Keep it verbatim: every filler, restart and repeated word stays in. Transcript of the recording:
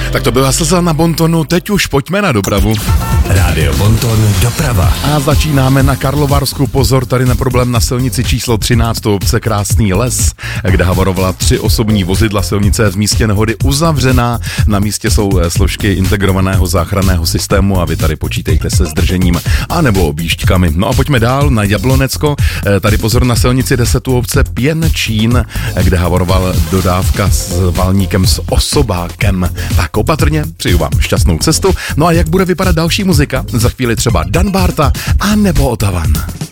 Tak to byla slza na Bontonu, teď už pojďme na dopravu. Rádio Bonton doprava. A začínáme na Karlovarsku. Pozor, tady na problém na silnici číslo třináct, to obce Krásný Les, kde havarovala tři osobní vozidla. Silnice je v místě nehody uzavřená. Na místě jsou složky integrovaného záchranného systému a vy tady počítejte se zdržením a nebo objížďkami. No a pojďme dál na Jablonecko. Tady pozor na silnici deset u obce Pěnčín, kde havaroval dodávka s valníkem s osobákem. Tak opatrně, přeju vám šťastnou cestu. No a jak bude vypadat další muzika? Za chvíli třeba Dan Barta a nebo Otavan.